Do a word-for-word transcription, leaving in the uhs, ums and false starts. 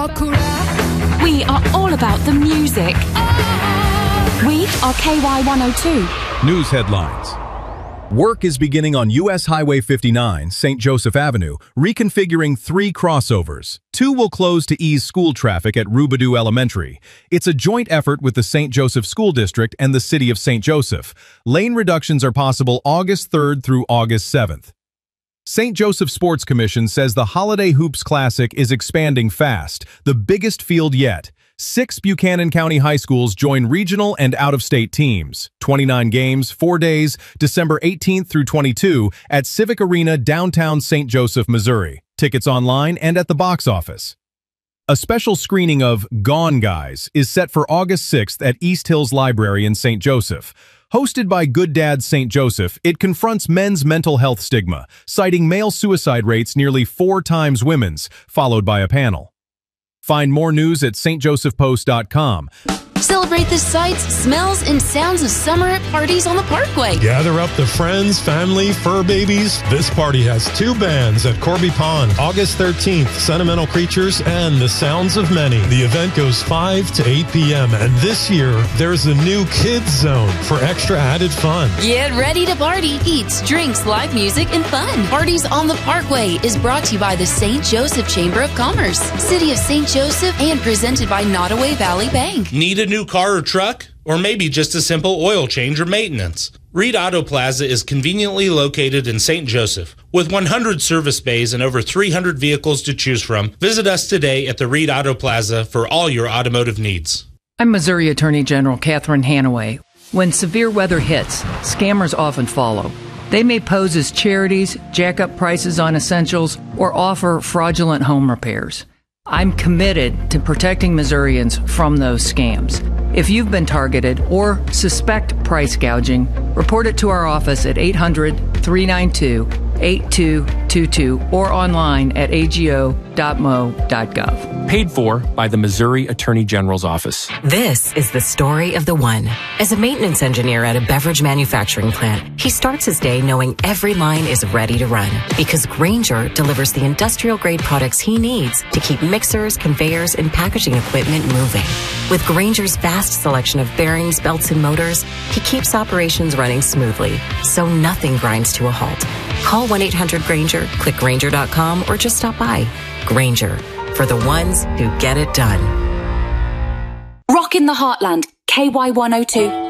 We are all about the music. We are K Y one oh two. News headlines. Work is beginning on U S Highway fifty-nine, Saint Joseph Avenue, reconfiguring three crossovers. Two will close to ease school traffic at Roubadou Elementary. It's a joint effort with the Saint Joseph School District and the City of Saint Joseph. Lane reductions are possible August third through August seventh. Saint Joseph Sports Commission says the Holiday Hoops Classic is expanding fast, the biggest field yet. Six Buchanan County high schools join regional and out-of-state teams. twenty-nine games, four days, December eighteenth through twenty-second at Civic Arena, downtown Saint Joseph, Missouri. Tickets online and at the box office. A special screening of Gone Guys is set for August sixth at East Hills Library in Saint Joseph. Hosted by Good Dad Saint Joseph, it confronts men's mental health stigma, citing male suicide rates nearly four times women's, followed by a panel. Find more news at S T Joseph Post dot com. Celebrate the sights, smells, and sounds of summer at parties on the Parkway. Gather up the friends, family, fur babies. This party has two bands at Corby Pond. August thirteenth, Sentimental Creatures and The Sounds of Many. The event goes five to eight p.m. And this year, there's a new kids zone for extra added fun. Get ready to party. Eats, drinks, live music, and fun. Parties on the Parkway is brought to you by the Saint Joseph Chamber of Commerce, City of Saint Joseph, and presented by Nottoway Valley Bank. Need a new car or truck? Or maybe just a simple oil change or maintenance? Reed Auto Plaza is conveniently located in Saint Joseph. With one hundred service bays and over three hundred vehicles to choose from, visit us today at the Reed Auto Plaza for all your automotive needs. I'm Missouri Attorney General Catherine Hanaway. When severe weather hits, scammers often follow. They may pose as charities, jack up prices on essentials, or offer fraudulent home repairs. I'm committed to protecting Missourians from those scams. If you've been targeted or suspect price gouging, report it to our office at eight hundred, three nine two, eight two two two or online at a g o dot m o dot gov. Paid for by the Missouri Attorney General's Office. This is the story of the one. As a maintenance engineer at a beverage manufacturing plant, he starts his day knowing every line is ready to run because Grainger delivers the industrial-grade products he needs to keep mixers, conveyors, and packaging equipment moving. With Grainger's vast selection of bearings, belts, and motors, he keeps operations running smoothly, so nothing grinds to a halt. Call one eight hundred Grainger, click Grainger dot com, or just stop by. Grainger, for the ones who get it done. Rock in the Heartland, K Y one oh two.